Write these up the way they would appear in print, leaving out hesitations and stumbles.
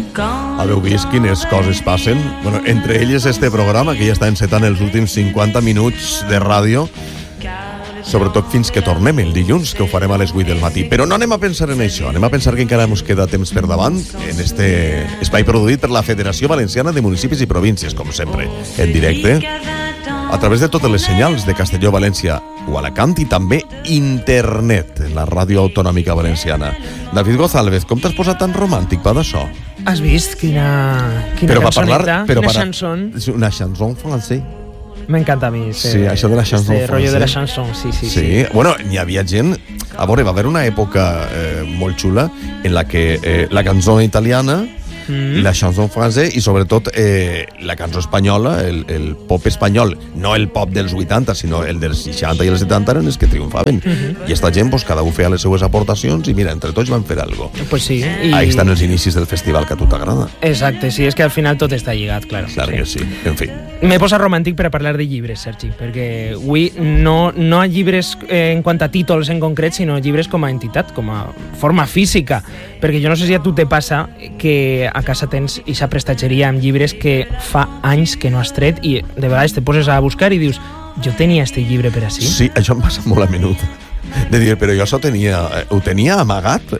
Haveu vist quines coses passen? Bueno, entre elles este programa, que ja està encetant els últims 50 minuts de ràdio, sobretot fins que tornem el dilluns, que ho farem a les 8 del matí. Però no anem a pensar en això, anem a pensar que encara ens queda temps per davant en este espai produït per la Federació Valenciana de Municipis i Províncies, com sempre, en directe, a través de totes les senyals de Castelló, València o Alacant, i també internet, en la ràdio autonòmica valenciana. David González, com t'has posat tan romàntic per d'això? Has vist quina cançoneta, quina chanson? Una chanson francès. M'encanta a mi. Sí, això de la chanson francès. Rollo de la chanson, sí. Bueno, n'hi havia gent... A veure, va haver una època molt xula en la que la cançó italiana, la chanson francès i sobretot la cançó espanyola, el pop espanyol, no el pop dels 80, sinó el dels 60 i els 70 eren els que triomfaven. I esta gent, pues, cada un feia les seues aportacions i mira, entre tots van fer alguna cosa. Pues sí. Ahí estan els inicis del festival que a tu t'agrada. Exacte, sí, és que al final tot està lligat, clar. Clar que sí, en fi. M'he posat romàntic per a parlar de llibres, Sergi, perquè avui no a llibres en quant a títols en concret, sinó llibres com a entitat, com a forma física, perquè jo no sé si a tu te passa que a casa tens ixa prestatgeria amb llibres que fa anys que no has tret i de vegades te poses a buscar i dius, jo tenia este llibre per ací? Sí, això em passa molt a menut, de dir, però jo ho tenia amagat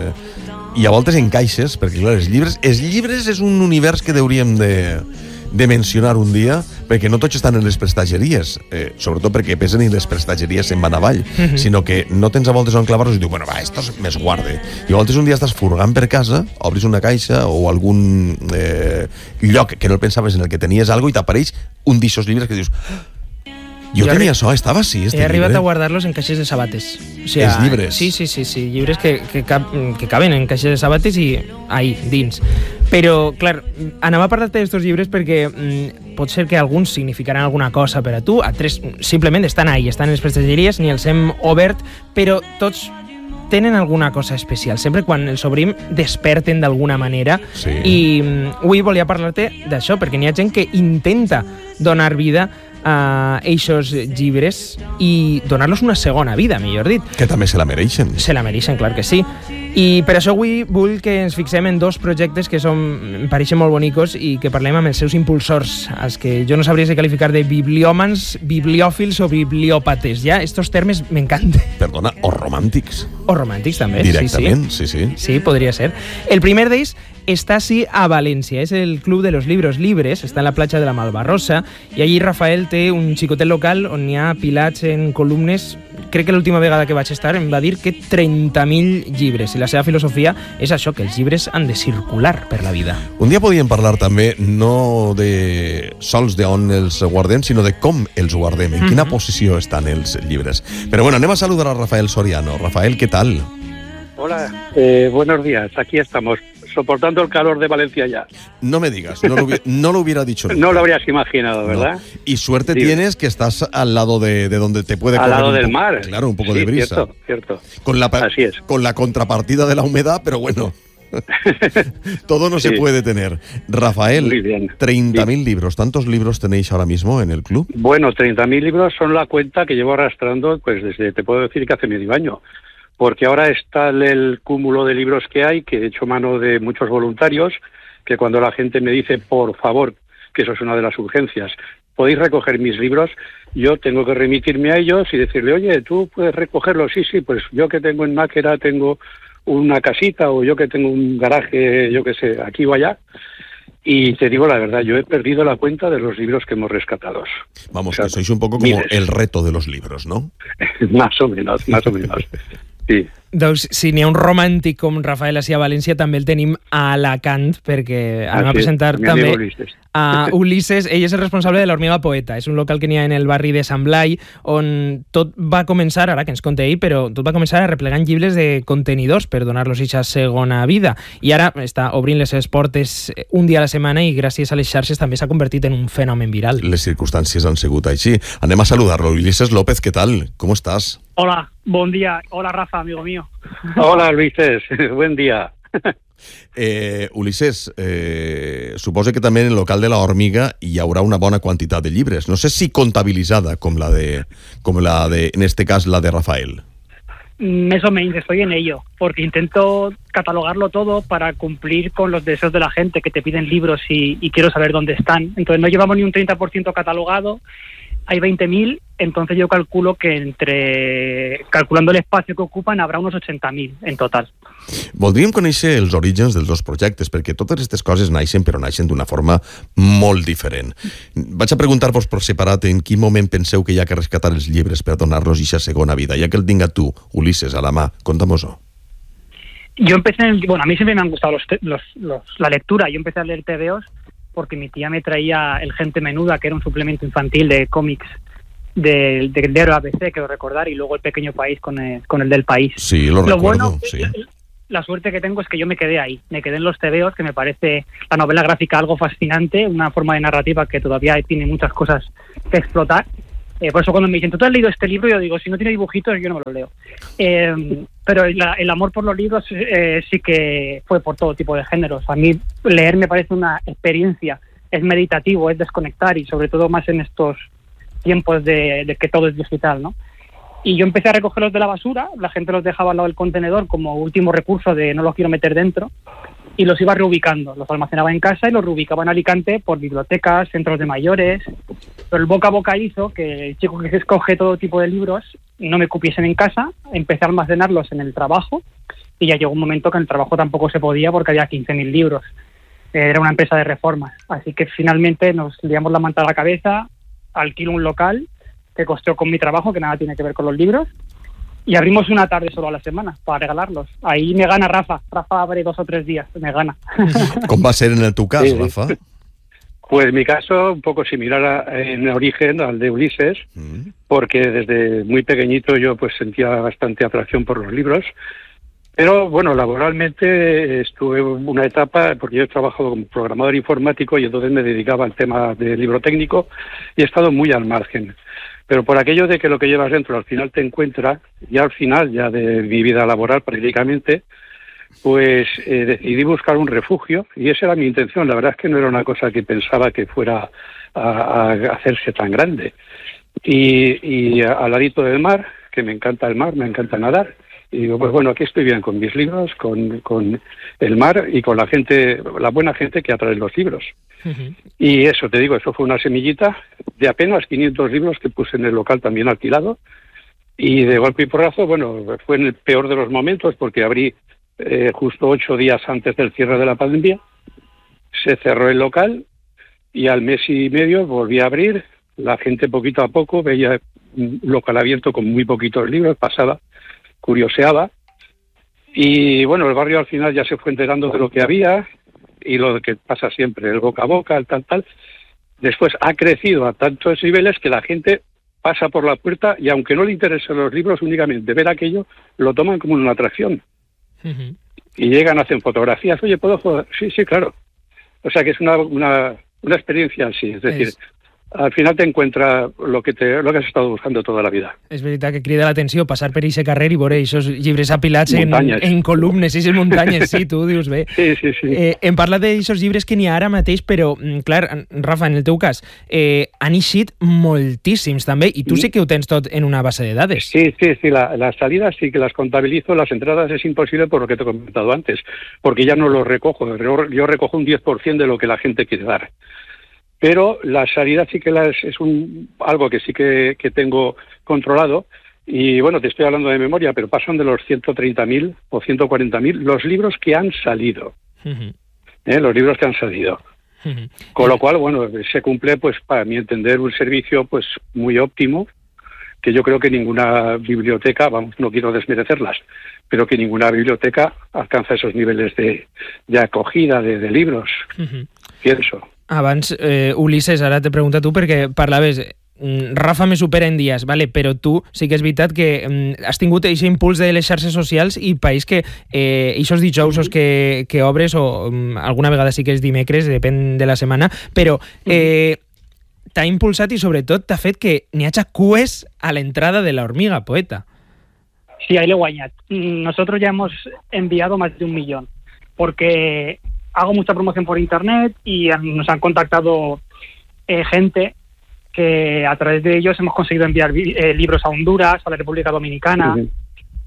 i a voltes en caixes, perquè clar, els llibres és un univers que hauríem de mencionar un dia, perquè no tots estan en les prestatgeries, sobretot perquè pesen i les prestatgeries se'n van avall, sinó que no tens a voltes on clavar-los i dius, bueno, va, esto més guarde. I a voltes un dia estàs furgant per casa, obris una caixa o algun lloc que no el pensaves en el que tenies alguna i t'apareix un d'ixos llibres que dius, jo tenia això, estava així, este llibre. He arribat a guardar-los en caixes de sabates. O sigui, els llibres? Sí, llibres que caben en caixes de sabates i ahí, dins. Però, clar, anava a parlar-te d'estos llibres perquè pot ser que alguns significaran alguna cosa per a tu, altres simplement estan ahí, estan en les prestatgeries, ni els hem obert, però tots tenen alguna cosa especial. Sempre quan els obrim desperten d'alguna manera. Sí. I avui volia parlar-te d'això, perquè n'hi ha gent que intenta donar vida a eixos llibres i donar-los una segona vida, millor dit. Que també se la mereixen. Se la mereixen, clar que sí. I per això avui vull que ens fixem en dos projectes que em pareixen molt bonicos i que parlem amb els seus impulsors, els que jo no sabria si qualificar de bibliòmans, bibliòfils o bibliòpates. Ja, estos termes m'encanten. Perdona, o romàntics. O romàntics, també. Directament, sí. Sí, podria ser. El primer d'ells està sí a València, és el Club de los Libros Libres, està en la platja de la Malvarrosa, i allí Rafael té un xicotet local on n'hi ha pilats en columnes. Crec que l'última vegada que vaig estar em va dir que 30.000 llibres, i la seva filosofia és això, que els llibres han de circular per la vida. Un dia podíem parlar també no de sols d'on els guardem, sinó de com els guardem, en quina posició estan els llibres. Però bueno, anem a saludar a Rafael Soriano. Rafael, ¿qué tal? Hola, buenos días, aquí estamos, soportando el calor de Valencia ya. No me digas, no lo hubiera dicho nunca. No lo habrías imaginado, ¿verdad? No. Y suerte tienes que estás al lado de donde te puede al lado del mar. Claro, un poco de brisa. Cierto. Así es. Con la contrapartida de la humedad, pero bueno. Todo no se puede tener. Rafael, 30.000 libros. ¿Tantos libros tenéis ahora mismo en el club? Bueno, 30.000 libros son la cuenta que llevo arrastrando, pues desde, te puedo decir que hace medio año. Porque ahora está el cúmulo de libros que hay, que he hecho mano de muchos voluntarios, que cuando la gente me dice, por favor, que eso es una de las urgencias, podéis recoger mis libros, yo tengo que remitirme a ellos y decirle, oye, tú puedes recogerlos, sí, pues yo que tengo en Náquera tengo una casita, o yo que tengo un garaje, yo que sé, aquí o allá. Y te digo la verdad, yo he perdido la cuenta de los libros que hemos rescatado. Vamos, o sea, que sois un poco como miles. El reto de los libros, ¿no? Más o menos. Sí. Doncs si n'hi ha un romàntic com Rafael així a València, també el tenim a Alacant, perquè anem a presentar també a Ulises. Ell és el responsable de l'Hormiga Poeta. És un local que n'hi ha en el barri de Sant Blai, on tot va començar, ara que ens conta ell, però tot va començar replegant llibres de contenidors per donar-los eixa segona vida. I ara està obrint les seves portes un dia a la setmana i gràcies a les xarxes també s'ha convertit en un fenomen viral. Les circumstàncies han sigut així. Anem a saludar-lo. Ulises López, ¿qué tal? ¿Cómo estás? Hola, buen día. Hola, Rafa, amigo mío. Hola, Luises. Buen día. Ulises, suposo que també en el local de la Hormiga hi haurà una bona quantitat de llibres. No sé si comptabilitzada com la de en este cas, la de Rafael. mes o menos estoy en ello, porque intento catalogarlo todo para cumplir con los deseos de la gente que te piden libros y quiero saber dónde están. Entonces no llevamos ni un 30% catalogado, hay 20.000, entonces yo calculo que calculando el espacio que ocupan habrá unos 80.000 en total. Voldríem conèixer els orígens dels dos projectes, perquè totes aquestes coses naixen, però naixen d'una forma molt diferent. Vaig a preguntar-vos per separat en quin moment penseu que hi ha que rescatar els llibres per donar-los aquesta segona vida. Ja que el tinga tu, Ulises, a la mà, conta-mos-ho. Yo empecé, a mí siempre me han gustado la lectura. Yo empecé a leer TVOs porque mi tía me traía El Gente Menuda, que era un suplemento infantil de cómics del diario ABC, quiero recordar, y luego El Pequeño País con el del País. Sí, lo recuerdo, bueno, sí. La suerte que tengo es que yo me quedé ahí, me quedé en los TVOs, que me parece la novela gráfica algo fascinante, una forma de narrativa que todavía tiene muchas cosas que explotar. Por eso cuando me dicen, ¿tú te has leído este libro? Yo digo, si no tiene dibujitos, yo no me lo leo. Pero el amor por los libros sí que fue por todo tipo de géneros. A mí leer me parece una experiencia, es meditativo, es desconectar, y sobre todo más en estos tiempos de que todo es digital, ¿no? Y yo empecé a recogerlos de la basura, la gente los dejaba al lado del contenedor como último recurso de no los quiero meter dentro, y los iba reubicando, los almacenaba en casa y los reubicaba en Alicante por bibliotecas, centros de mayores. Pero el boca a boca hizo que el chico que se escoge todo tipo de libros no me cupiesen en casa, empecé a almacenarlos en el trabajo, y ya llegó un momento que en el trabajo tampoco se podía porque había 15.000 libros. Era una empresa de reformas, así que finalmente nos liamos la manta a la cabeza, alquilo un local que costeó con mi trabajo, que nada tiene que ver con los libros, y abrimos una tarde solo a la semana para regalarlos. Ahí me gana Rafa abre 2 o 3 días, me gana. ¿Cómo va a ser en tu caso, sí, Rafa? Pues en mi caso, un poco similar en origen al de Ulises, porque desde muy pequeñito yo pues sentía bastante atracción por los libros, pero bueno, laboralmente estuve una etapa, porque yo he trabajado como programador informático y entonces me dedicaba al tema de libro técnico y he estado muy al margen. Pero por aquello de que lo que llevas dentro al final te encuentra, ya al final ya de mi vida laboral prácticamente, pues decidí buscar un refugio, y esa era mi intención. La verdad es que no era una cosa que pensaba que fuera a hacerse tan grande. Y al ladito del mar, que me encanta el mar, me encanta nadar, y digo, pues bueno, aquí estoy bien con mis libros, con el mar y con la gente, la buena gente que atrae los libros. Uh-huh. Y eso, te digo, eso fue una semillita de apenas 500 libros que puse en el local también alquilado, y de golpe y porrazo, bueno, fue en el peor de los momentos, porque abrí justo 8 días antes del cierre de la pandemia, se cerró el local, y al mes y medio volví a abrir. La gente poquito a poco veía un local abierto con muy poquitos libros, pasaba, curioseaba, y bueno, el barrio al final ya se fue enterando de lo que había, y lo que pasa siempre, el boca a boca, el tal. Después ha crecido a tantos niveles que la gente pasa por la puerta y aunque no le interesen los libros, únicamente ver aquello lo toman como una atracción. Uh-huh. Y llegan, hacen fotografías. Oye, ¿puedo jugar? Sí, claro. O sea que es una experiencia así, es decir, al final te encuentra lo que has estado buscando toda la vida. És veritat que crida l'atenció passar per aquest carrer i veure aquests llibres apilats en columnes, aquestes muntanyes, sí, tu dius bé. Sí. Hem parlat d'aquests llibres que n'hi ha ara mateix, però, clar, Rafa, en el teu cas, han eixit moltíssims també, i tu sí que ho tens tot en una base de dades. Sí, las salidas sí que las contabilizo, las entradas es imposible por lo que te he comentado antes, porque ya no los recojo, yo recojo un 10% de lo que la gente quiere dar. Pero la salida sí que es algo que sí que tengo controlado, y bueno, te estoy hablando de memoria, pero pasan de los 130.000 o 140.000 los libros que han salido. Uh-huh. Los libros que han salido. Uh-huh. Con lo cual, bueno, se cumple, pues para mi entender, un servicio pues muy óptimo, que yo creo que ninguna biblioteca, vamos, no quiero desmerecerlas, pero que ninguna biblioteca alcanza esos niveles de acogida de libros, uh-huh. Pienso. Abans, Ulises, ara te pregunto tu, perquè parlaves, Rafa me supera en dies, vale? Però tu sí que és veritat que has tingut aquest impuls de les xarxes socials, i país que aquests dijous que obres, o alguna vegada sí que és dimecres, depèn de la setmana, però t'ha impulsat i sobretot t'ha fet que n'hi hagi cues a l'entrada de La Hormiga Poeta. Sí, ahí lo he guanyat. Nosotros ya hemos enviado más de 1 millón, porque hago mucha promoción por internet y nos han contactado gente que a través de ellos hemos conseguido enviar libros a Honduras, a la República Dominicana. Uh-huh.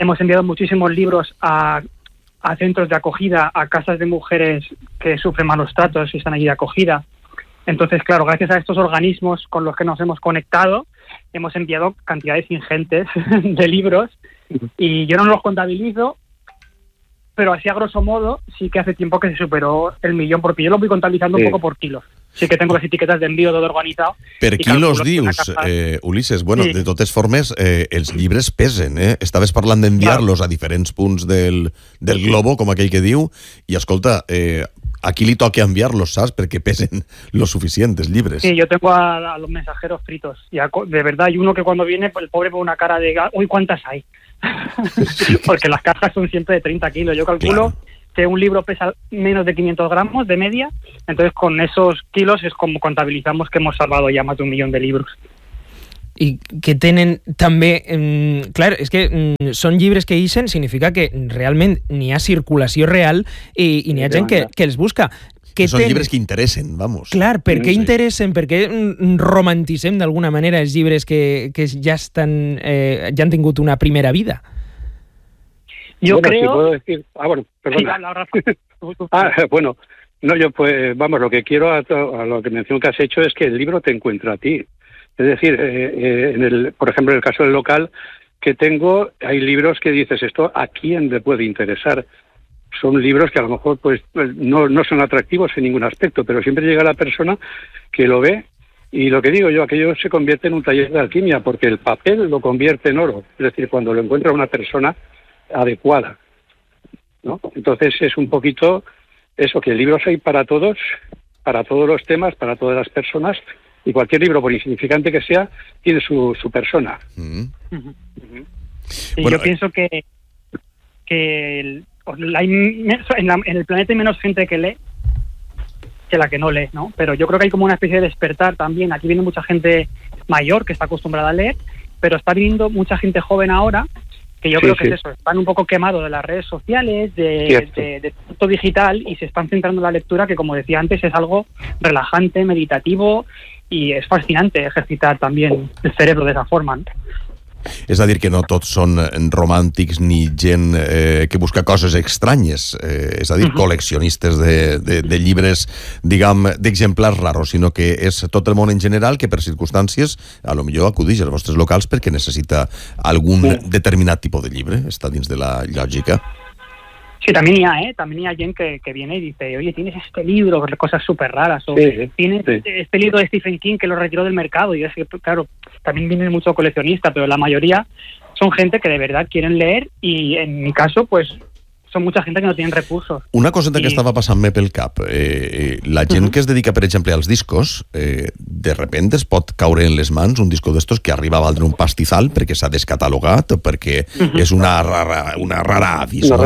hemos enviado muchísimos libros a centros de acogida, a casas de mujeres que sufren malos tratos y están allí de acogida. Entonces, claro, gracias a estos organismos con los que nos hemos conectado, hemos enviado cantidades ingentes de libros y yo no los contabilizo, pero así a grosso modo sí que hace tiempo que se superó el 1.000.000, porque yo lo voy contabilizando un poco por kilos. Sí que tengo las etiquetes d'envio tot organitzat. Per quilos dius, Ulisses? Bueno, sí. De totes formes, els llibres pesen, eh? Estaves parlant d'enviar-los a diferents punts del globo, com aquell que diu, i escolta, aquí li toca enviarlos, ¿sabes? Porque pesen lo suficientes libres. Sí, yo tengo a los mensajeros fritos. Y de verdad, hay uno que cuando viene, el pobre pone una cara de, uy, ¿cuántas hay? Porque las cajas son siempre de 30 kilos. Yo calculo que un libro pesa menos de 500 gramos de media. Entonces, con esos kilos es como contabilizamos que hemos salvado ya más de 1.000.000 de libros. I que tenen també... clar, és que són llibres que ixen, significa que realment n'hi ha circulació real i n'hi ha gent que els busca. Que són llibres que interessen, vamos. Clar, per què interessen? Per què romanticem d'alguna manera els llibres que ja han tingut una primera vida? Yo creo... Si puedo decir... bueno, perdona. Bueno, no, yo pues, vamos, lo que quiero a lo que menciono que has hecho es que el libro te encuentra a ti. Es decir, por ejemplo, en el caso del local que tengo, hay libros que dices, ¿esto a quién le puede interesar? Son libros que a lo mejor pues no son atractivos en ningún aspecto, pero siempre llega la persona que lo ve y lo que digo yo, aquello se convierte en un taller de alquimia, porque el papel lo convierte en oro, es decir, cuando lo encuentra una persona adecuada, ¿no? Entonces es un poquito eso, que libros hay para todos los temas, para todas las personas, y cualquier libro, por insignificante que sea, tiene su persona. Y bueno, yo pienso que en el planeta hay menos gente que lee que la que no lee, ¿no? Pero yo creo que hay como una especie de despertar también. Aquí viene mucha gente mayor que está acostumbrada a leer, pero está viniendo mucha gente joven ahora, que yo creo que es eso, están un poco quemados de las redes sociales, de todo digital, y se están centrando en la lectura, que como decía antes es algo relajante, meditativo, y es fascinante ejercitar también el cerebro de esa forma, ¿no? És a dir, que no tots són romàntics ni gent que busca coses estranyes, és a dir, col·leccionistes de llibres, diguem, d'exemplars raros, sinó que és tot el món en general que per circumstàncies a lo millor acudix als vostres locals perquè necessita algun determinat tipus de llibre. Està dins de la lògica. Sí, también hay gente que viene y dice, oye, tienes este libro, cosas súper raras, o tienes este libro de Stephen King que lo retiró del mercado, y es que, claro, también vienen muchos coleccionistas, pero la mayoría son gente que de verdad quieren leer, y en mi caso, pues, són mucha gente que no tienen recursos. Una coseta que estava passant-me pel cap, la gent que es dedica, per exemple, als discos, de repente es pot caure en les mans un disco d'estos que arriba a valdre un pastizal perquè s'ha descatalogat, perquè és una rara avis. No?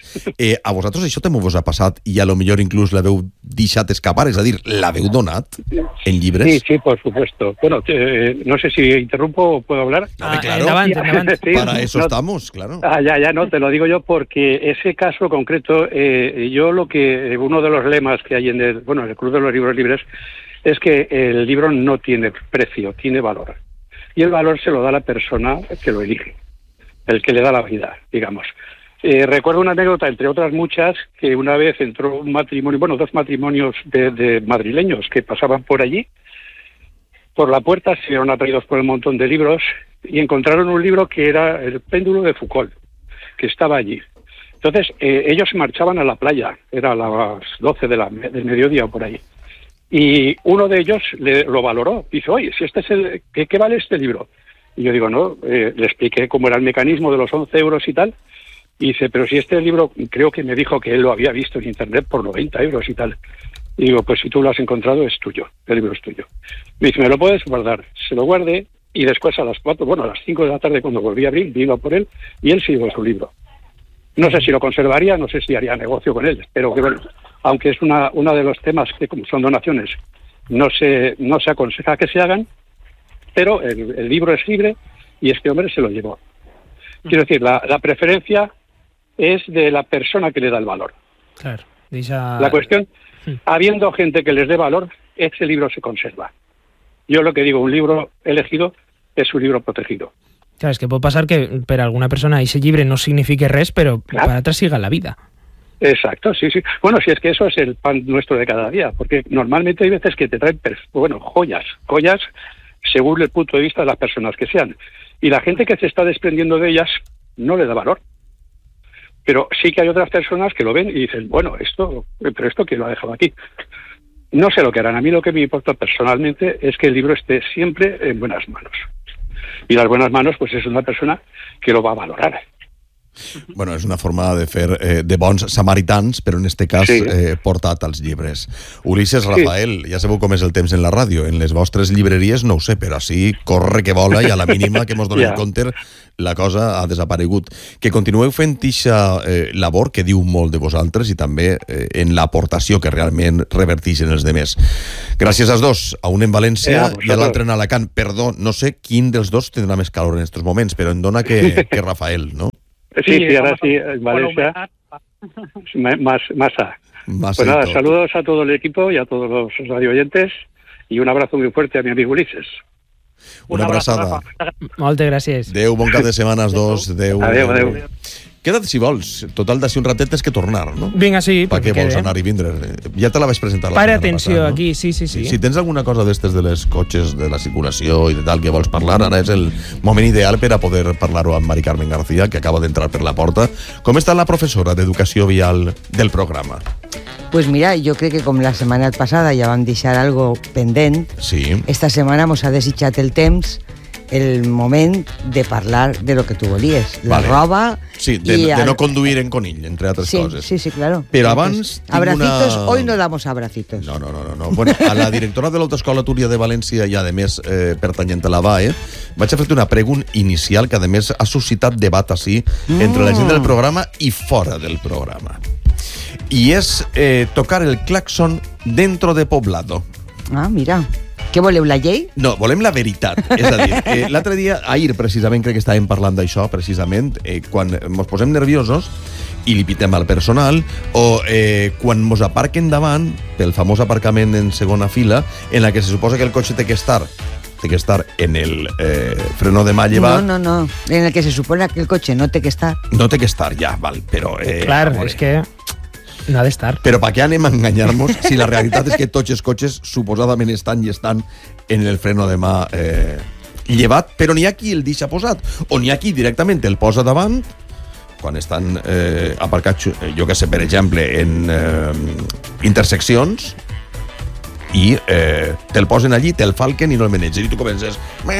A vosaltres això també vos ha passat i a lo millor inclús l'haveu deixat escapar, és a dir, l'haveu donat en llibres? Sí, por supuesto. Bueno, no sé si interrumpo o puedo hablar. Claro. Adelante. Sí, para eso estamos, claro. Ya, no, te lo digo yo porque ese caso concreto, yo uno de los lemas que hay en el Club de los Libros Libres es que el libro no tiene precio, tiene valor. Y el valor se lo da la persona que lo elige, el que le da la vida, digamos. Recuerdo una anécdota, entre otras muchas, que una vez entró un matrimonio, dos matrimonios de madrileños que pasaban por allí. Por la puerta se vieron atraídos por un montón de libros y encontraron un libro que era El péndulo de Foucault, que estaba allí. Entonces, ellos se marchaban a la playa, era a las 12 del mediodía o por ahí. Y uno de ellos lo valoró. Dice, oye, si este es ¿qué vale este libro? Y yo digo, no, le expliqué cómo era el mecanismo de los 11 euros y tal. Y dice, pero si este libro, creo que me dijo que él lo había visto en internet por 90 euros y tal. Y digo, pues si tú lo has encontrado, es tuyo, el libro es tuyo. Me dice, ¿me lo puedes guardar? Se lo guardé y después a las 5 de la tarde, cuando volví a abrir, vino por él y él se llevó su libro. No sé si lo conservaría, no sé si haría negocio con él, pero que bueno, aunque es uno de los temas que como son donaciones, no se aconseja que se hagan, pero el libro es libre y este hombre se lo llevó. Quiero decir, la preferencia es de la persona que le da el valor. Claro. La cuestión, habiendo gente que les dé valor, ese libro se conserva. Yo lo que digo, un libro elegido es un libro protegido. Clar, és que pot passar que per alguna persona ese llibre no signifique res, però per altres siga la vida. Exacto, sí. Bueno, si es que eso es el pan nuestro de cada día, porque normalmente hay veces que te traen, joyas según el punto de vista de las personas que sean. Y la gente que se está desprendiendo de ellas no le da valor. Pero sí que hay otras personas que lo ven y dicen, bueno, esto ¿quién lo ha dejado aquí? No sé lo que harán. A mí lo que me importa personalmente es que el libro esté siempre en buenas manos. Y las buenas manos, pues es una persona que lo va a valorar. Bueno, és una forma de fer de bons samaritans, però en este cas portat als llibres. Ulisses, Rafael, ja sabeu com és el temps en la ràdio. En les vostres llibreries no ho sé, però així corre que vola i a la mínima que mos donem compte la cosa ha desaparegut. Que continueu fent ixa labor que diu molt de vosaltres i també en l'aportació que realment revertixen els demés. Gràcies als dos, a un en València i a l'altre en Alacant. Perdó, no sé quin dels dos tindrà més calor en aquests moments, però em dona que Rafael, ¿no? Sí, ahora sí, en Valencia, masa. Pues nada, saludos a todo el equipo y a todos los radioyentes y un abrazo muy fuerte a mi amigo Ulises. Una abraçada. Moltes gràcies. Adéu, bon cap de setmana als dos. Adéu. Queda't, si vols. Total, d'ací un ratet és que tornar, no? Vinga, sí. Per què vols anar i vindre? Ja te la vaig presentar la setmana atenció, passada, no? Aquí, sí. Si tens alguna cosa d'estes de les cotxes, de la circulació i de tal que vols parlar, ara és el moment ideal per a poder parlar-ho amb Mari Carmen García, que acaba d'entrar per la porta. Com està la professora d'Educació Vial del programa? Pues mira, yo creo que como la semana pasada ya vam deixar algo pendent, esta setmana mos ha desitjat el temps, el moment de parlar de lo que tu volies, la roba... Sí, de no conduir en conill, entre altres coses. Sí, claro. Però abans... Abracitos, hoy no damos abracitos. No. Bueno, a la directora de l'Autoescola Túria de València i, a més, pertanyent a la VAE, vaig a fer-te una pregunta inicial que, a més, ha suscitat debat així entre la gent del programa i fora del programa. I és tocar el claxon dentro de poblado. Ah, mira. Què voleu, la llei? No, volem la veritat. És a dir, l'altre dia, ahir precisament, crec que estàvem parlant d'això, precisament, quan ens posem nerviosos i li pitem al personal, o quan ens aparquen davant, pel famós aparcament en segona fila, en la que se suposa que el cotxe té que estar en el freno de mà llevat. No. En el que se supone que el cotxe no té que estar. No té que estar, ja, val, però... Clar, és que... No ha d'estar. Però per què anem a enganyar-nos si la realitat és que tots els cotxes suposadament estan en el freno de mà llevat, però n'hi ha qui el deixa posat, o n'hi ha qui directament el posa davant quan estan aparcats, jo que sé, per exemple, en interseccions, i te'l posen allí, te'l falquen i no el manegen, i tu comences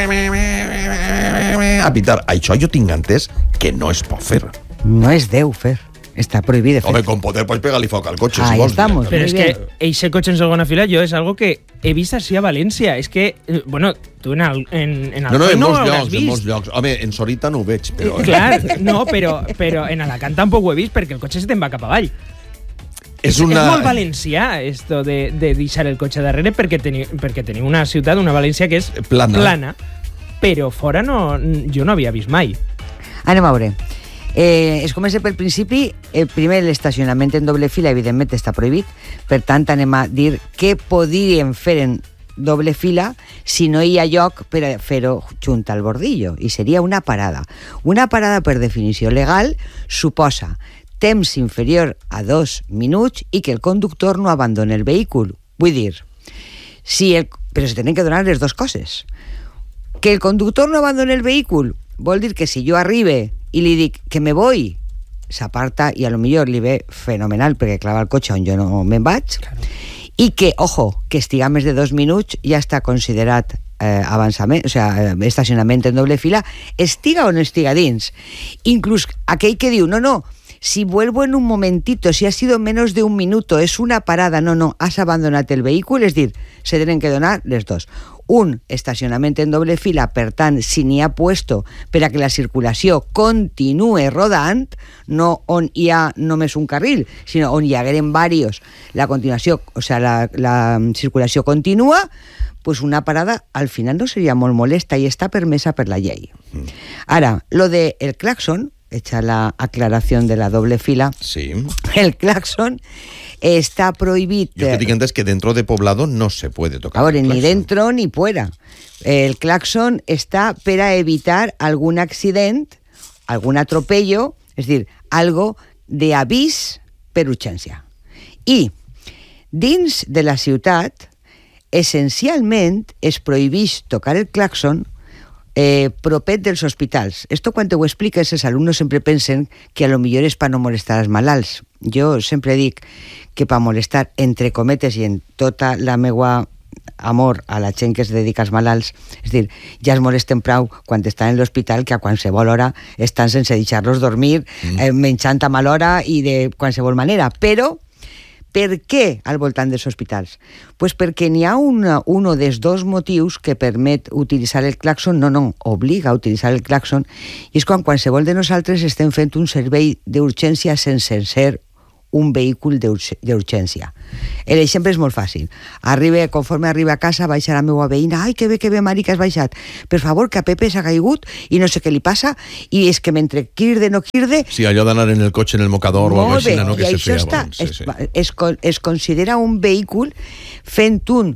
a pitar. Això jo tinc entès que no es pot fer. No es deu fer. Està prohibit de fer. Home, con poder pots pegar-li foc al cotxe, si vols. Estamos, però és que eixe cotxe en segona fila jo és algo que he vist així a València. És que, bueno, tu en el en molts llocs. Home, en Sorita no ho veig, però... Clar, no, però en Alacant tampoc ho he vist perquè el cotxe se te'n va cap avall. És molt valencià, esto de deixar el cotxe darrere, perquè tenim una ciutat, una València que és plana, però fora jo no havia vist mai. Anem a veure. Es comença pel principi. El primer, l'estacionament en doble fila, evidentment està prohibit. Per tant, anem a dir què podríem fer en doble fila si no hi ha lloc per a fer-ho junt al bordillo. I seria una parada. Una parada, per definició legal, suposa temps inferior a 2 minuts i que el conductor no abandoni el vehicle. Vull dir, però se tenen que donar les dues coses. Que el conductor no abandoni el vehicle vol dir que si jo arribe i li dic que me voy, s'aparta i a lo millor li ve fenomenal perquè clava el cotxe on jo no me'n vaig, i que, ojo, que estiga més de 2 minuts ja està considerat avançament, o sea, estacionament en doble fila, estiga o no estiga dins. Inclús aquell que diu, no, si vuelvo en un momentito, si ha sido menos de 1 minuto, es una parada, no, has abandonat el vehicle, és dir, se tenen que donar les dos. Un, estacionament en doble fila, per tant, si n'hi ha puesto per a que la circulació continue rodant, no on hi ha només un carril, sinó on hi hagueren diversos, la continuació, o sea, la circulació continua, pues una parada al final no seria molt molesta i està permesa per la llei. Ara, lo de el claxon, hecha la aclaración de la doble fila, sí. El claxon Está prohibit... Yo que dic antes que dentro de poblado no se puede tocar Ahora, el ni claxon. dentro ni fuera. El claxon está para evitar algún accidente, algún atropello, és a dir, algo d'avís per urgència. I dins de la ciutat, essencialment es prohibeix tocar el claxon propet dels hospitals. Esto quan ho expliques, els alumnos sempre pensen que a lo millor és per no molestar els malalts. Jo sempre dic que per molestar, entre cometes, i en tota la meua amor a la gent que es dedica als malalts, és dir, ja es molesten prou quan estan en l'hospital que a qualsevol hora estan sense deixar-los dormir, menjant a mal hora i de qualsevol manera. Però per què al voltant dels hospitals? Pues perquè n'hi ha un dels dos motius que permet utilitzar el claxon, obliga a utilitzar el claxon, i és quan qualsevol de nosaltres estem fent un servei d'urgència sense ser un vehicle d'urgència. L'exemple és molt fàcil. Conforme arriba a casa, baixa la meva veïna, ai, que bé, Mari, que has baixat. Per favor, que a Pepe s'ha caigut i no sé què li passa, i és que mentre quirde, no quirde... Sí, allò d'anar en el cotxe en el mocador o alguna cosa així, no? Que se feia està, abans. Sí, es considera un vehicle fent un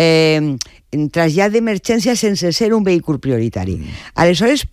trasllat d'emergència sense ser un vehicle prioritari. Aleshores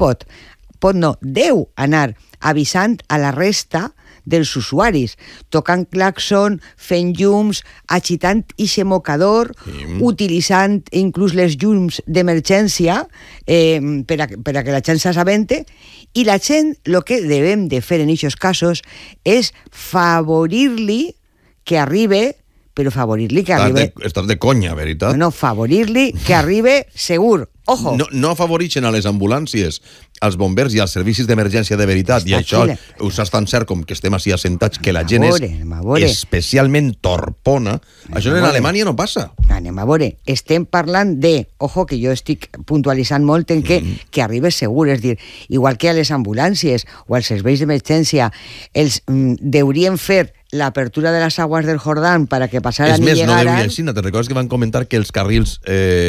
deu anar avisant a la resta dels usuaris, tocant claxon, fent llums, agitant ixe mocador, utilitzant inclús les llums d'emergència per a que la gent s'assabente, i la gent, el que devem de fer en aquests casos és favorir-li que arribe, però favorir-li que arribe... Estàs de conya, veritat? No, favorir-li que arribe segur. Ojo. No afavoreixen a les ambulàncies, als bombers i als servicis d'emergència de veritat, i això ho saps tan cert com que estem així assentats, que la gent és especialment torpona. Això en Alemanya no passa. Anem a veure, estem parlant de, ojo, que jo estic puntualitzant molt en que arribes segur, és dir, igual que a les ambulàncies o als serveis d'emergència, els deurien fer l'apertura de les aguas del Jordán para que passaran i llegaran... És més, no deuria així, te'n recordes que van comentar que els carrils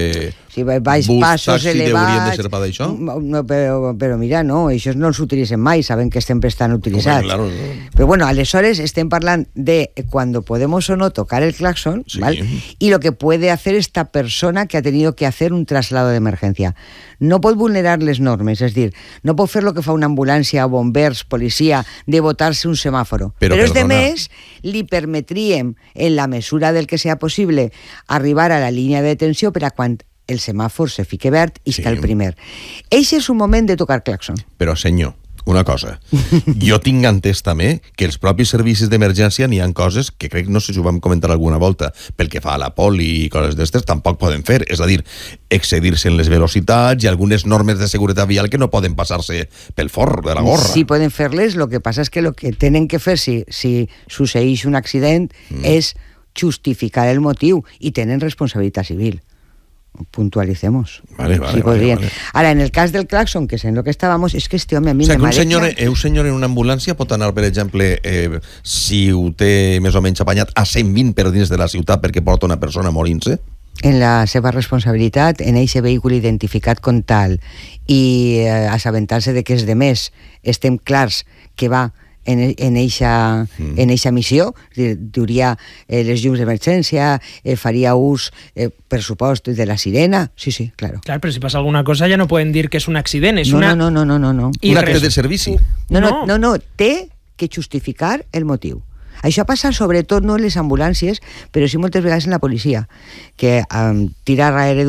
bus, taxi deurien de ser per això? No, però mira, no, això no els utilitzen mai, saben que sempre estan utilitzats. Claro. Però bueno, aleshores estem parlant de cuando podemos o no tocar el claxon, sí. ¿vale? Y lo que puede hacer esta persona que ha tenido que hacer un traslado de emergencia. No pot vulnerar les normes, és dir, no pot fer lo que fa una ambulància, bombers, policia, de botar-se un semàforo. Però és de més, li permetríem, en la mesura del que sea possible, arribar a la línia de detenció per a quan el semàfor se fique verd i està el primer. Eixe és un moment de tocar claxon. Però, senyor, una cosa. Jo tinc entès també que els propis servicis d'emergència n'hi ha coses que crec, no sé si ho vam comentar alguna volta, pel que fa a la poli i coses d'estes, tampoc poden fer. És a dir, excedir-se en les velocitats i algunes normes de seguretat vial que no poden passar-se pel forn de la gorra. Sí, poden fer-les, el que passa és que el que tenen que fer si succeeix un accident és justificar el motiu i tenen responsabilitat civil. Puntualicemos. Vale. Ahora, en el cas del claxon, que és en lo que estábamos, és que este home a mi me mareja... Un senyor en una ambulància pot anar, per exemple, si ho té més o menys apanyat, a 120 per dins de la ciutat perquè porta una persona morint-se? En la seva responsabilitat, en eixe vehicle identificat com tal, i assabentar-se de que és de més, estem clars que va en eixa missió, duria les llums d'emergència, faria ús, per supost, de la sirena. Sí, claro. Claro, pero si pasa alguna cosa ya no pueden dir que es un accident, és una... No. Un acte de servici. No, té que justificar el motiu. Això passa sobretot no en les ambulàncies, però sí moltes vegades en la policia, que tira darrere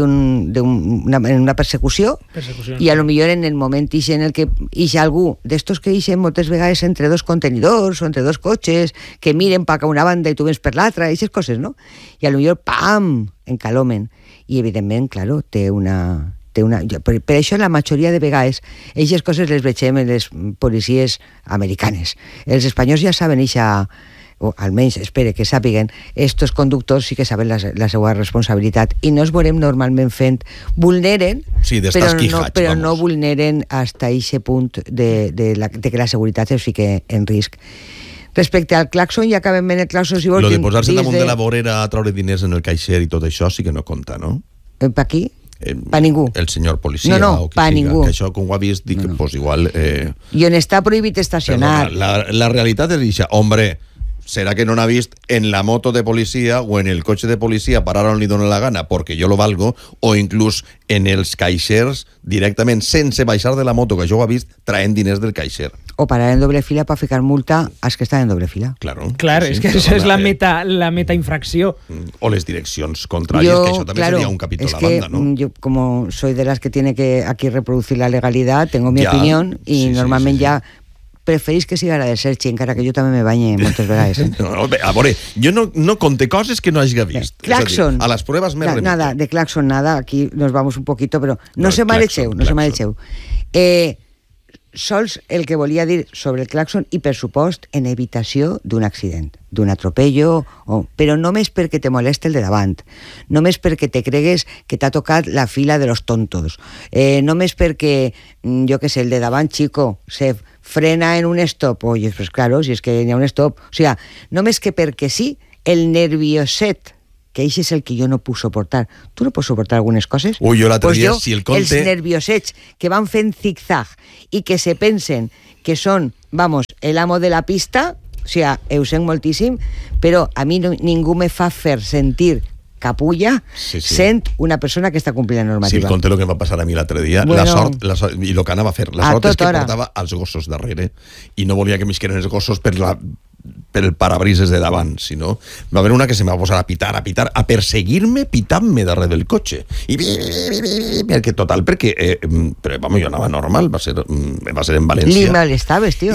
en una persecució i a lo millor en el moment en el que ix algú d'estos que ixen moltes vegades entre dos contenidors o entre dos cotxes que miren pa una banda i tu vens per l'altra, aquestes coses, no? I a lo millor, pam, encalomen. I evidentment, claro, té una... Per això la majoria de vegades aquestes coses les vegem en les policies americanes. Els espanyols ja saben o almenys espere que sàpiguen, estos conductors sí que saben la seva responsabilitat i no es veurem normalment fent, vulneren, però no vulneren hasta eixe punt de que la seguretat es fique en risc. Respecte al claxon, ja acabem en el claxon, si vols... Lo de posar-se damunt de la vorera a traure diners en el caixer i tot això sí que no compta, no? Pa qui? Pa ningú. El senyor policia. No, pa ningú. Que això, com ho ha vist, dic, pues igual... I on està prohibit estacionar. Perdona, la realitat és això, hombre... serà que no n'ha vist en la moto de policia o en el cotxe de policia parar on li dóna la gana perquè jo lo valgo, o inclús en els caixers directament sense baixar de la moto, que jo ho he vist, traient diners del caixer. O parar en doble fila para ficar multa als que estan en doble fila. Claro, és que això és la meta infracció. O les direccions contràries, que això també sería un capítol a banda, ¿no? Yo, como soy de las que tiene que aquí reproducir la legalidad, tengo mi opinión y normalmente ya preferís que siga la de Sergi, encara que jo també me banye moltes vegades. No, a veure, jo no conté coses que no hagi vist. Claxon. A las pruebas me remito. Nada, de Claxon nada, aquí nos vamos un poquito, però no se marecheu. Sols el que volia dir sobre el Claxon i, per supost, en evitació d'un accident, d'un atropello, però només perquè te moleste el de davant, només perquè te cregues que t'ha tocat la fila de los tontos, només perquè, jo que sé, el de davant, chico, se frena en un stop, oye, pues claro, si es que hi ha un stop, o sea, només que perquè sí, el nervioset, que això és el que jo no puc suportar. Tu no pots suportar algunes coses? Ui, jo l'altre dia, si el conte... Els nerviosets que van fent zig-zag i que se pensen que són, vamos, el amo de la pista, o sigui, ho sent moltíssim, però a mi ningú me fa fer sentir capulla sent una persona que està complint la normativa. Si el conte el que em va passar a mi l'altre dia, bueno, la sort, i el que anava a fer, la sort és que portava els gossos darrere i no volia que m'isqueren els gossos per el parabrises de davant, sinó va haver una que se me va posar a pitar, a perseguir-me pitant-me darrere del cotxe i perquè total, perquè però vamos, jo anava normal, va ser en València. Li molestaves, tio.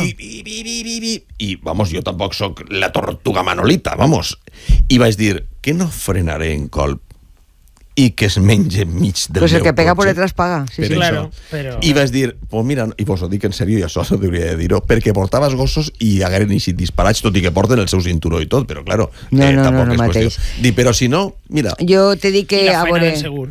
I vamos, jo tampoc soc la tortuga Manolita, vamos, i vaig dir que no frenaré en colp i que es menja mig del pues meu el que pega cotxe. por detrás paga. Sí, claro, però... I vaig dir, pues mira, i vos ho dic en sèrio, i això hauria de dir-ho, perquè portaves gossos i hagueren eixit disparats, tot i que porten el seu cinturó i tot, però claro, tampoc és qüestió. Dic, però si no, mira... Jo te dic que, a veure,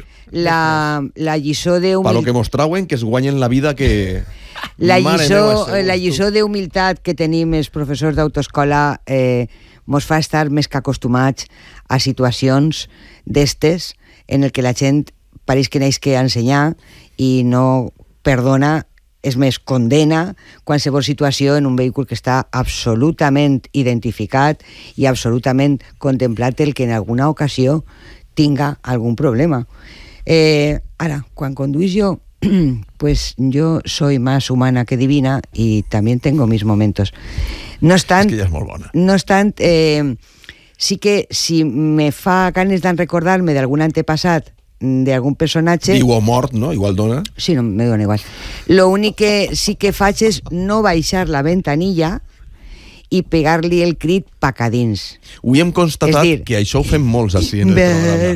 la lliçó d'humilitat... Pa lo que mos trauen, que es guanyen la vida que... La lliçó d'humilitat que tenim els professors d'autoescola mos fa estar més que acostumats a situacions d'estes en el que la gent pareix que n'eix que ensenyar i no perdona, és més, condena qualsevol situació en un vehícul que està absolutament identificat i absolutament contemplat el que en alguna ocasió tinga algun problema. Ara, quan conduís jo, pues yo soy más humana que divina y también tengo mis momentos. No obstant, és que ella és molt bona. No obstant, sí que si me fa ganes de recordar-me d'algun antepassat, d'algun personatge... Viu o mort, no? Igual dona. Sí, no, me dona igual. Lo únic que sí que faig és no baixar la ventanilla i pegar-li el crit pacadins. Ho hem constatat que això ho fem molts així en el programa.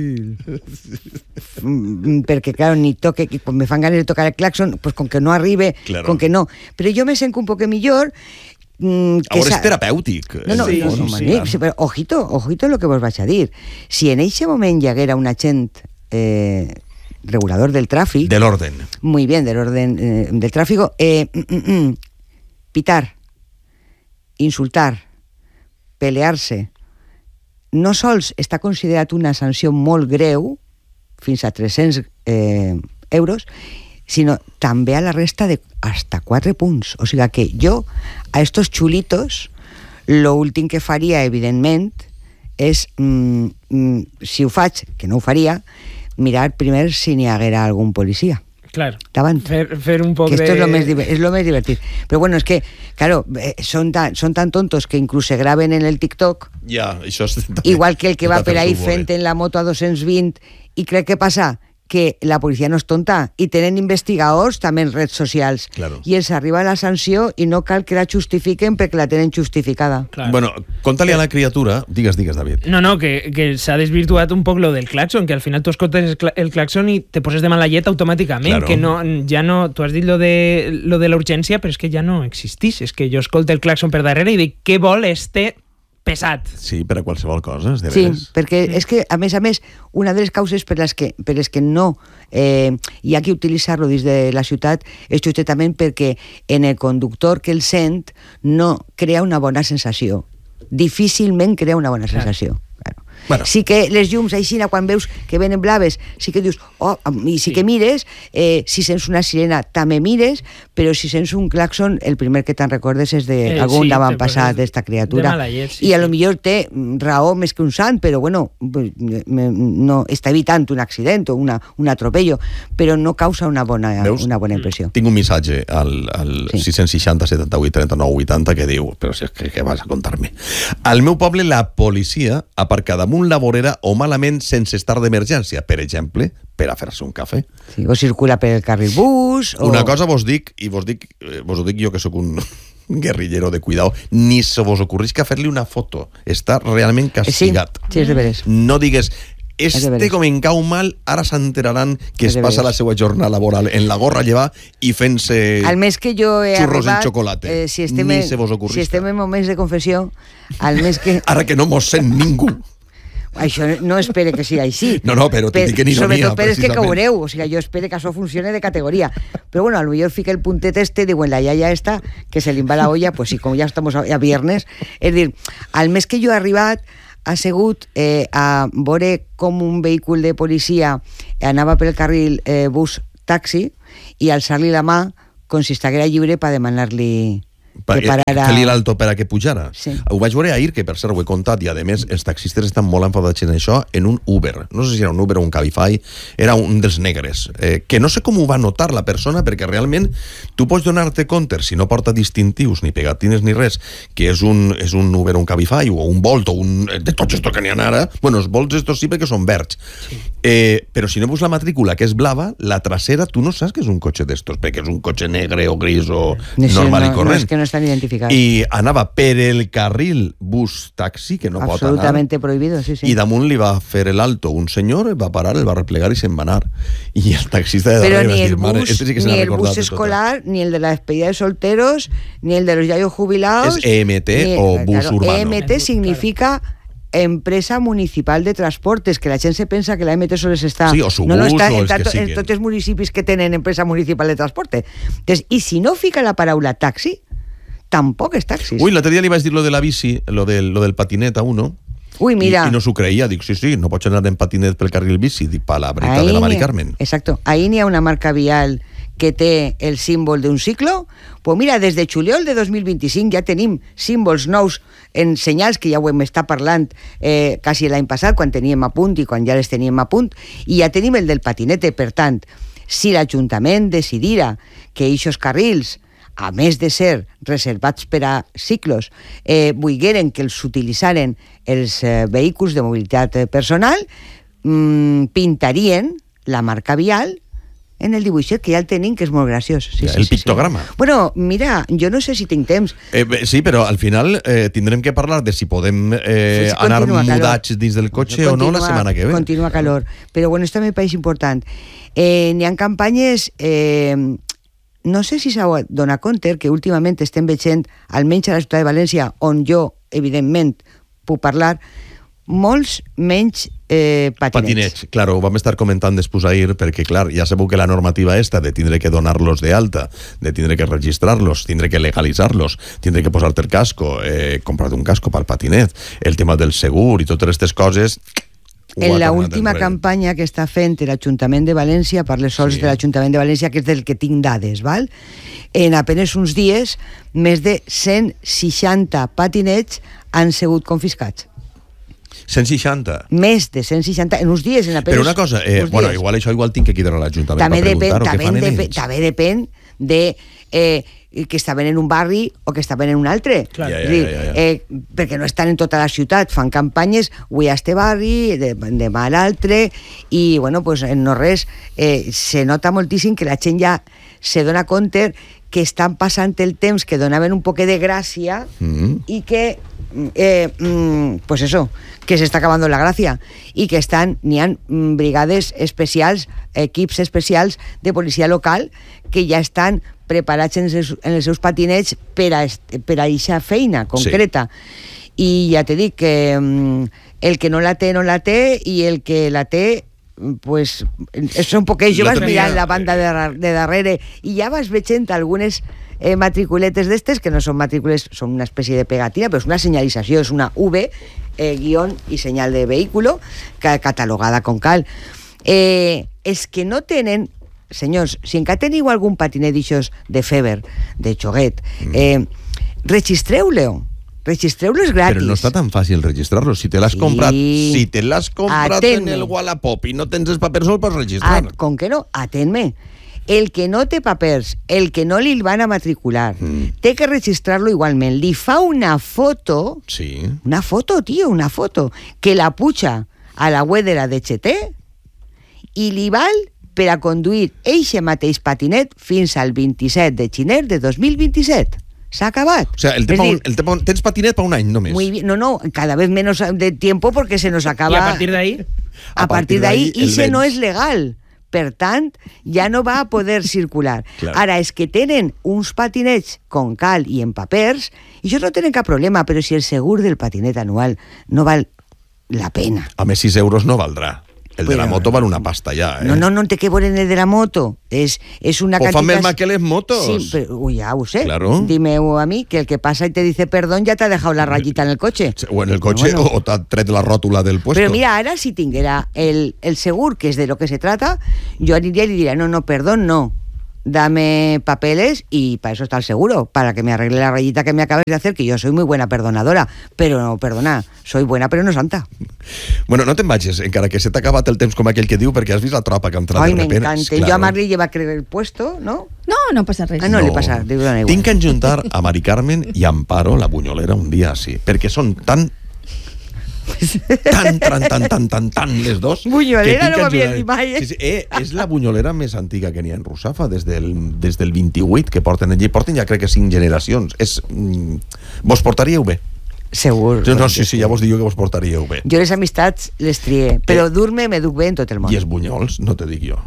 Perquè, clar, ni toque, quan me fan ganes de tocar el claxon, pues con que no arribe, claro. Con que no. Però jo me sento un poc millor... Ahora és terapèutic. Sí, però ojito lo que vos vaig a dir. Si en eixe moment hi haguera un agent regulador del tràfic... De l'orden. Muy bien, del orden del tráfico. Pitar, insultar, pelear-se, no sols està considerat una sanció molt greu, fins a 300 euros, sinó també a la resta de hasta 4 punts. O sigui que jo, a estos xulitos, lo últim que faria, evidentment, és, si ho faig, que no ho faria, mirar primer si n'hi haguera algun policia. Claro, davant. Fer un poc que esto es lo más divertido. Pero bueno, es que, claro, son tan tontos que incluso se graben en el TikTok. Ja, això és... Igual que el que va per ahí fent en la moto a 220 i crec que passa que la policia no és tonta i tenen investigadors també en redes socials. Claro. I els arriba la sanció i no cal que la justifiquen perquè la tenen justificada. Claro. Bueno, conta-li a la criatura... Digues, David. No, que s'ha desvirtuat un poc lo del claxon, que al final tu escoltes el claxon i te poses de mala llet automàticament, claro. Que no, ja no... Tu has dit lo de la urgència, però és que ja no existís. És que jo escolto el claxon per darrere i dic, què vol este pesat? Sí, per a qualsevol cosa, de veres. Sí, perquè és que, a més, una de les causes per les que no hi ha que utilitzar-lo dins de la ciutat és justament perquè en el conductor que el sent no crea una bona sensació. Difícilment crea una bona sensació. Claro. Bueno. Sí que les llums, així, quan veus que venen blaves, sí que dius, i sí que mires, si sents una sirena també mires, però si sents un claxon, el primer que te'n recordes és d'algun d'avantpassat d'esta criatura. I a lo millor té raó més que un sant, però bueno, no està evitant un accident o un atropello, però no causa una bona impressió. Tinc un missatge al 660 78 39 80 que diu, però si és que vas a contar-me. Al meu poble la policia aparca damunt la vorera o malament sense estar d'emergència, per exemple, per a fer-se un cafè. Sí, o circula per el carril bus... Una cosa vos dic, i vos ho dic jo que sóc un guerrillero de cuidado, ni se vos ocorrisca fer-li una foto. Està realment castigat. Sí, és de veres. No digues... com em cau mal, ara s'enteraran que es passa la seva jornada laboral en la gorra llevar i fent-se al mes que jo he xurros arribat, en xocolate. Ni se vos ocorrisca. Si estem en moments de confessió, al mes que... Ara que no mos sent ningú. Això no espere que sigui així. No, però t'ho dic en ironia, sobretot per és que caureu, o sigui, jo espero que això funcione de categoria. Però bueno, a lo mejor fica el puntet diuen la iaia esta, que se li va la olla, pues sí, com ja estamos a viernes, és dir, al mes que jo he arribat, ha sigut a veure com un vehicle de policia anava pel carril bus-taxi i alçar-li la mà com si estiguera lliure per demanar-li fer-li l'alto per a que pujara. Sí. Ho vaig veure ahir, que per cert ho he contat, i a més els taxistes estan molt enfadats en això, en un Uber. No sé si era un Uber o un Cabify, era un dels negres. Que no sé com ho va notar la persona, perquè realment tu pots donar-te compte, si no porta distintius, ni pegatines ni res, que és un Uber o un Cabify, o un Bolt, o un de tots estos que n'hi ha ara. Bueno, els Bolts estos sí perquè són verds. Sí. Però si no veus la matrícula, que és blava, la trasera, tu no saps que és un cotxe d'estos, perquè és un cotxe negre o gris o normal i corrent. No, és que no estan identificats. I anava per el carril bus-taxi, que no pot anar. Absolutamente prohibido, sí. I damunt li va fer l'alto un senyor, va parar, el va replegar i se'n va anar. I el taxista de darrere va dir, mare, este sí que se l'ha recordat. Ni el bus escolar, ni el de la despedida de solteros, ni el de los yayos jubilados. És EMT o bus urbano. EMT significa Empresa Municipal de Transportes, que la gent se pensa que la EMT sols està... Sí, o Subús, no està o els que siguin. En tots els municipis que tenen Empresa Municipal de Transporte. Entonces, i si no fica la paraula taxi, tampoc és taxis. Ui, l'altre dia li vaig dir lo de la bici, lo del patinet a uno. Ui, mira. I no s'ho creia. Dic, sí, no pots anar en patinet pel carril bici. Dic, pa la veritat de la Mari Carmen. Exacto. Ahí n'hi ha una marca vial que té el símbol d'un ciclo. Pues mira, des de juliol de 2025 ja tenim símbols nous en senyals que ja ho hem estat parlant quasi l'any passat, quan teníem a punt i quan ja les teníem a punt, i ja tenim el del patinete. Per tant, si l'Ajuntament decidira que aquests carrils, a més de ser reservats per a ciclos, volgueren que els utilitzaren els vehicles de mobilitat personal, pintarien la marca vial en el dibuixet, que ja el tenim, que és molt graciós. Sí, el pictograma. Sí. Bueno, mira, jo no sé si tinc temps. Sí, però al final tindrem que parlar de si podem anar mudats dins del cotxe o no la setmana que ve. Continua calor. Però bueno, esto me pareix important. N'hi ha campanyes... no sé si s'ha donat compte que últimament estem veient, almenys a la ciutat de València, on jo, evidentment, puc parlar, molts menys patinets. Claro, ho vam estar comentant després ahir, perquè, clar, ja sabeu que la normativa esta de tindre que donar-los de alta, de tindre que registrar-los, tindre que legalitzar-los, tindre que posar-te el casco, comprar-te un casco pel patinet, el tema del segur i totes aquestes coses... En la última campanya que està fent l'Ajuntament de València, parle sols de l'Ajuntament de València, que és del que tinc dades, val? En apenas uns dies, més de 160 patinets han sigut confiscats. 160? Més de 160 en uns dies. Però una cosa, bueno, igual tinc que quedar a l'Ajuntament per preguntar-ho, què fan en ells? També depèn de... que estaven en un barri o que estaven en un altre. Perquè no estan en tota la ciutat, fan campanyes avui a este barri, demà a l'altre, i bueno, pues no res, se nota moltíssim que la gent ja se dona compte que estan passant el temps, que donaven un poc de gràcia i que pues eso, que s'està acabant la gràcia i que n'hi ha brigades especials, equips especials de policia local que ja estan preparats en els seus patinets per a aquesta feina concreta. I ja t'he dit que el que no la té, i el que la té pues, són poquets joves mirant la banda de darrere i ja vas veient algunes matriculetes d'estes, que no són matrícules, són una espècie de pegatina, però és una senyalització, és una V, guión i senyal de vehículo, catalogada con cal. Els que no tenen, senyors, si encara teniu algun patinet d'aixòs de Feber, de Xoguet, registreu-lo. Registreu-lo és gratis. Però no està tan fàcil registrar-lo. Si te l'has comprat, en el Wallapop i no tens els papers, no el pots registrar. Com que no? Atén-me. El que no té papers, el que no li van a matricular, té que registrar-lo igualment. Li fa una foto, una foto, que la puja a la web de la DGT i li val per a conduir eixe mateix patinet fins al 27 de gener de 2027. S'ha acabat. O sea, tens patinet per un any només. Muy bien. No, cada vez menos de tiempo porque se nos acaba. ¿Y a partir de ahí? A partir de ahí, ese no és legal. Per tant, ja no va a poder circular. Claro. Ara, és que tenen uns patinets con cal i en papers, i això no tenen cap problema, però si el segur del patinet anual no val la pena. A més, 6 euros no valdrà. El de la moto val una pasta ja, No té que veure en el de la moto. És una cantidad... O fame que les motos. Sí, pero ya lo sé. Claro. Dime a mí que el que pasa y te dice perdón ya te ha dejado la rayita en el coche. O en el coche, bueno. O t'ha tret la rótula del puesto. Pero mira, ahora si tinguera el segur, que es de lo que se trata, yo aniria y le diría, no, perdón, no. Dame papeles y para eso está el seguro, para que me arregle la rayita que me acabas de hacer, que yo soy muy buena perdonadora, pero no, perdona, soy buena però no santa. Bueno, no te'n vagis, encara que se t'ha acabat el temps com aquell que diu, perquè has vist la tropa que ha entrat de repente. Ay, me encanta. Claro. Yo a Marley lleva a creer el puesto, ¿no? No passa res. No li passa, diu, dona igual. Tinc que enjuntar a Mari Carmen i Amparo, la bunyolera, un dia així, perquè són tan les dos. Bunyolera no m'havia dit mai, Sí, és la bunyolera més antiga que n'hi ha en Russafa, des del 28 que porten allí. Porten ja crec que 5 generacions. Vos portaríeu bé? Segur. No, sí, ja vos dic que vos portaríeu bé. Jo les amistats les trié, però dur-me me duc bé en tot el món. I els bunyols, no te dic jo.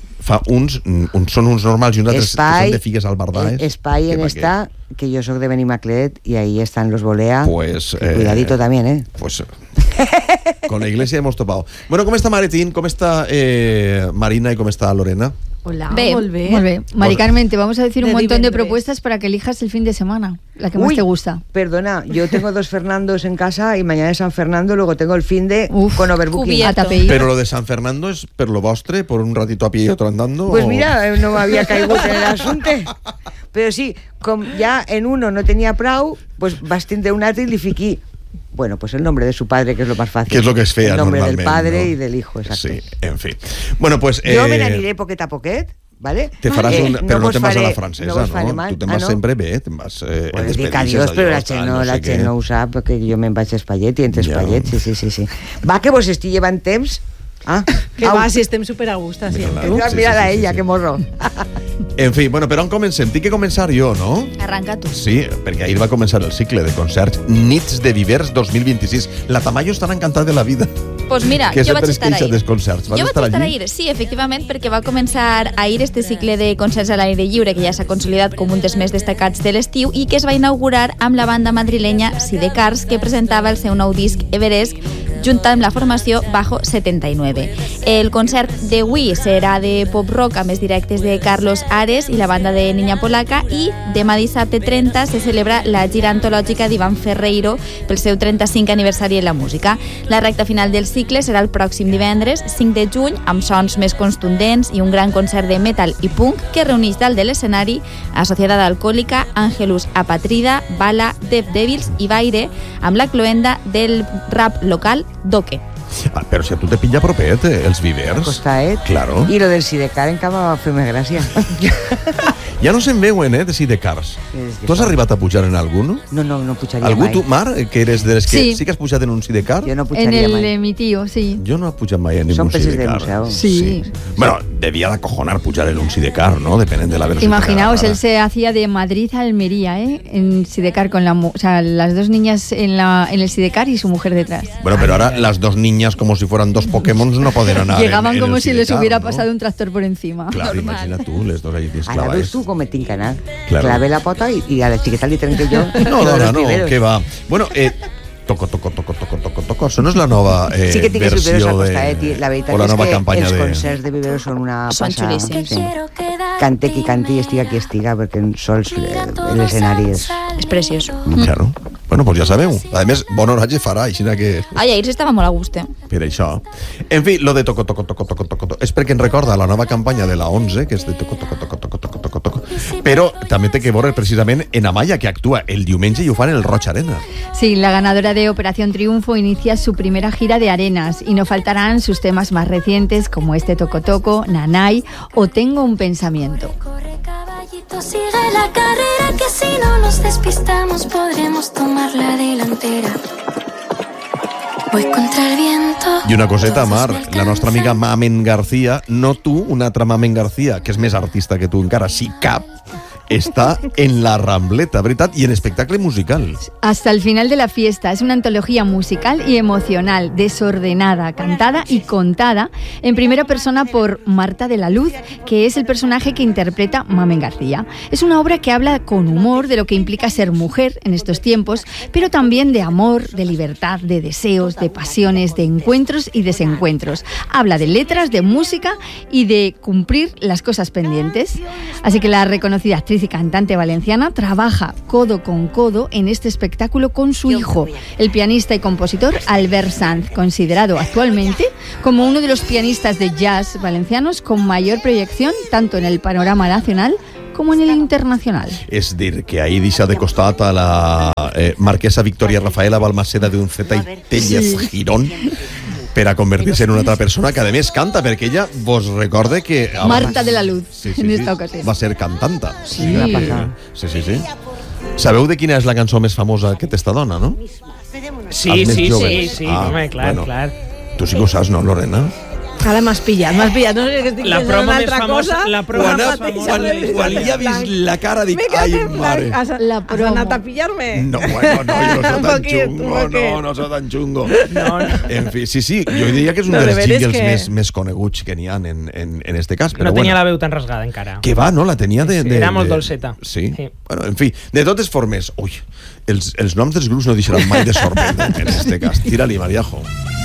Són uns normals i uns altres que són de figues albardaes. Espai en esta, que jo soc de Benimaclet y ahí están los Bolea. Pues, cuidadito también, Pues con la iglesia hemos topado. Bueno, ¿cómo está Maretín? ¿Cómo está Marina y cómo está Lorena? Hola, molt bé. Mari Carmen, te vamos a decir un montón de propuestas para que elijas el fin de semana, la que más te gusta. Perdona, yo tengo 2 Fernandos en casa y mañana es San Fernando, luego tengo el fin de con overbooking. Pero lo de San Fernando es per lo vostre, por un ratito a pie y otro andando. Pues mira, no me había caído en el asunto. Pero sí, com ya en uno no tenía prou, pues vas tindre un altre y li fiquí. Bueno, pues el nombre de su padre, que es lo más fácil. Que es lo que es fea normalmente. El nombre del padre, ¿no? Y del hijo, exacto. Sí, en fin. Bueno, pues... Jo me n'aniré poquet a poquet, ¿vale? Te faràs però no te'n vas a la francesa, no? Tu te'n vas sempre bé, te'n vas... Bueno, dic adiós, però la gent no ho sap, perquè jo me'n vaig a Espallet i entre Espallet, sí. Va, que vos estic llevant temps... Que va, si estem super a gust, així. Mira-la ella, que morro. En fi, bueno, per on comencem? Tinc que començar jo, no? Arranca tu. Sí, perquè ahir va començar el cicle de concerts Nits de Vivers 2026. La Tamayo estarà encantada de la vida. Pues mira, que jo vaig estar ahir. Jo vaig estar ahir, sí, efectivament, perquè va començar ahir este cicle de concerts a l'aire lliure, que ja s'ha consolidat com un dels més destacats de l'estiu i que es va inaugurar amb la banda madrilenya Sidecars, que presentava el seu nou disc Everest, junt amb la formació Bajo 79. El concert d'avui serà de pop-rock amb els directes de Carlos Ares i la banda de Niña Polaca, i demà dissabte 30 se celebra la gira antològica d'Ivan Ferreiro pel seu 35 aniversari en la música. La recta final del cicle serà el pròxim divendres 5 de juny amb sons més contundents i un gran concert de metal i punk que reuneix dalt de l'escenari a Societat Alcohòlica, Angelus Apatrida, Bala, Death Devils i Baire, amb la cloenda del rap local Doque. Però si a tu te pilla propet, els Vivers. Costaet. Claro. I lo del Sidecar encara va fer més gràcia. Ja no se'n veuen, de Sidecars. Tu has arribat a pujar en algun? No pujaria algú, mai. Tu, Mar, que eres de les que sí que has pujat en un Sidecar? Jo no pujaria mai. En el de mi tío, sí. Jo no he pujat mai en ningún Sidecar. Són peces de museu. Sí. Bueno, debía de acojonar pujar en un Sidecar, ¿no? Dependiendo de la velocidad. Imaginaos, él se hacía de Madrid a Almería, en Sidecar, con las 2 niñas en el Sidecar y su mujer detrás. Bueno, pero ahora las 2 niñas, como si fueran 2 Pokémon, no podrán anar. Llegaban en como el si Sidecar, les hubiera ¿no? pasado un tractor por encima. Claro, normal. Imagina tú, les 2 ahí Ara veus tu com me tinc que anar. Claro. Clavé la pota i a la xiqueta li trenque jo. No, dona, no, què va. Bueno, Toco. Això no és la nova sí que tinc versió de... La veritat és que els concerts de Vivero són una passada. Sí. Cante qui canti i estiga qui estiga, perquè sols l'escenari és preciós. Claro. Bueno, pues ja sabeu. A més, bon oratge farà, així que... Ai, ahir estava molt a gust, Per això. En fi, lo de toco. És perquè em recorda la nova campanya de la 11, que és de toco. Però també té que veure precisament en Amaya, que actua el diumenge i ho fan en el Roig Arena. Sí, la ganadora de Operación Triunfo inicia su primera gira de arenas y no faltarán sus temas más recientes como este Toco, Nanay o Tengo un pensamiento. Sigue la carrera, que si no nos despistamos podremos tomar la delantera. Voy contra el viento. I una coseta, Mar, la nostra amiga Mamen García, no tu, una altra Mamen García, que és més artista que tu encara, sí cap, está en la Rambleta, ¿verdad? Y en espectáculo musical. Hasta el final de la fiesta. Es una antología musical y emocional, desordenada, cantada y contada en primera persona por Marta de la Luz, que es el personaje que interpreta Mamen García. Es una obra que habla con humor de lo que implica ser mujer en estos tiempos, pero también de amor, de libertad, de deseos, de pasiones, de encuentros y desencuentros. Habla de letras, de música y de cumplir las cosas pendientes. Así que la reconocida actriz y cantante valenciana trabaja codo con codo en este espectáculo con su hijo, el pianista y compositor Albert Sanz, considerado actualmente como uno de los pianistas de jazz valencianos con mayor proyección tanto en el panorama nacional como en el internacional. És dir, que ahir deixa de costat a la marquesa Victoria Rafaela Balmaceda de Unceta i Tellez Girón per a convertir-se en una altra persona que a més canta, perquè ella vos recorde que... Marta de la Luz, en esta ocasió. Va ser cantanta. Sí. Sí. Sabeu de quina és la cançó més famosa que té esta dona, no? Sí, home, clar. Tu sí que ho saps, no, Lorena? Ara m'has pillat. No sé que estic la promo més famosa. Quan li ha vist la cara dic, ai, mare. Has anat a pillar-me? No, bueno, no, jo no soc tan xungo. No soc tan xungo. En fi, sí, jo diria que és un dels jingles més coneguts que n'hi ha en este cas. No tenia la veu tan rasgada encara. Que va, no? La tenia de... Era molt dolceta. Sí. Bueno, en fi, de totes formes, els noms dels grups no deixaran mai de sorprendre en este cas. Tira-li, Mariajo.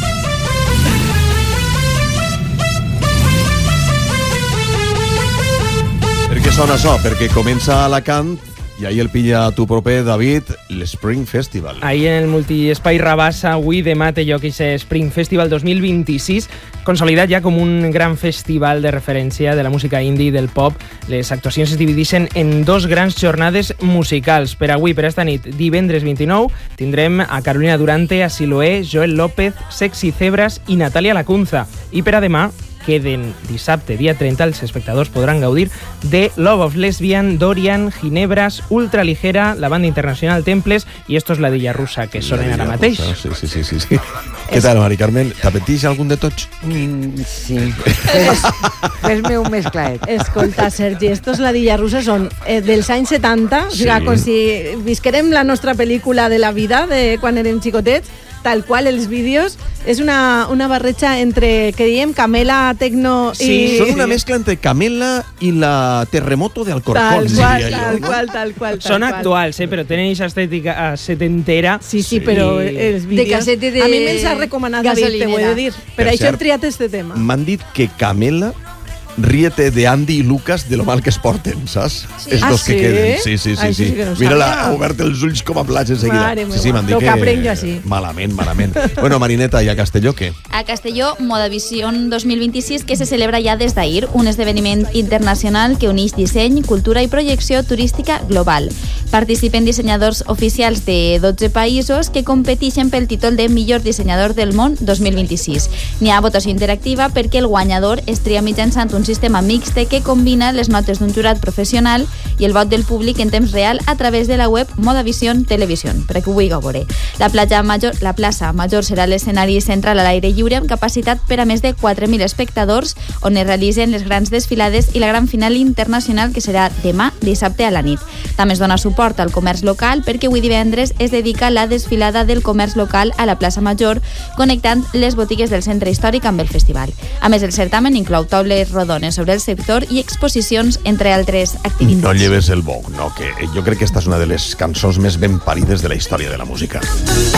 Per què sona això? Perquè comença a Alacant i ahir el pilla tu proper, David, l'Spring Festival. Ahir en el multiespai Rabassa, avui demà té lloc aquest Spring Festival 2026, consolidat ja com un gran festival de referència de la música indie i del pop. Les actuacions es divideixen en dos grans jornades musicals. Per avui, per esta nit, divendres 29, tindrem a Carolina Durante, a Siloé, Joel López, Sexy Zebras i Natàlia Lacunza. I per a demà, queden dissabte, dia 30, els espectadors podran gaudir de Love of Lesbian, Dorian, Ginebras, Ultraligera, la banda internacional Temples i Esto es la Dilla Russa, que sonen ara mateix. Sí. Què tal, Mari Carmen? T'apeteix algun de tots? Sí. Fes-me un més claret. Escolta, Sergi, Esto es la Dilla Russa són dels anys 70, o sigui, com si visquerem la nostra pel·lícula de la vida de quan érem xicotets, tal qual els vídeos, és una barreja entre, que diem, Camela, Tecno i... Sí, són una mescla entre Camela i la Terremoto de Alcorcón, tal qual. Són actuals, però tenen aquesta estètica setentera. Sí, però els vídeos... De casete de... A mi me'ls ha recomanat David, te ho he de dir. Per això hem triat este tema. M'han dit que Camela ríete de Andy i Lucas de lo mal que es porten, saps? Els dos que queden. Sí. Mira-la, ha obert els ulls com a plats en seguida. Sí, m'han dit que... Malament. Bueno, Marineta, i a Castelló, què? A Castelló, Modavision 2026, que se celebra ja des d'ahir, un esdeveniment internacional que uneix disseny, cultura i projecció turística global. Participen dissenyadors oficials de 12 països que competeixen pel títol de Millor Dissenyador del Món 2026. N'hi ha votació interactiva perquè el guanyador es tria mitjançant un sistema mixte que combina les notes d'un jurat professional i el vot del públic en temps real a través de la web Modavision Television, per a que ho vulgueu veure. La plaça Major serà l'escenari central a l'aire lliure amb capacitat per a més de 4.000 espectadors, on es realitzen les grans desfilades i la gran final internacional, que serà demà, dissabte a la nit. També es dona suport al comerç local perquè avui divendres es dedica la desfilada del comerç local a la plaça Major, connectant les botigues del centre històric amb el festival. A més, el certamen inclou taules rodones sobre el sector i exposicions, entre altres activitats. No lleves el boc, no? Que jo crec que esta és una de les cançons més ben parides de la història de la música.